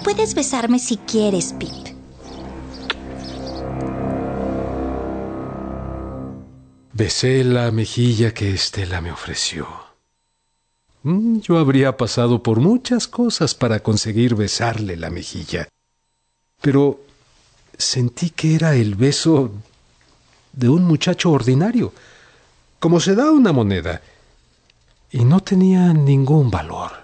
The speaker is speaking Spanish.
Puedes besarme si quieres, Pip. Besé la mejilla que Estela me ofreció. Yo habría pasado por muchas cosas para conseguir besarle la mejilla, pero sentí que era el beso de un muchacho ordinario, como se da una moneda, y no tenía ningún valor.